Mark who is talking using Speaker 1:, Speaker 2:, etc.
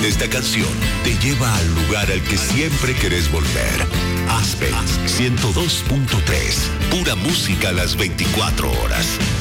Speaker 1: Esta canción te lleva al lugar al que siempre querés volver. Aspen 102.3. Pura música a las 24 horas.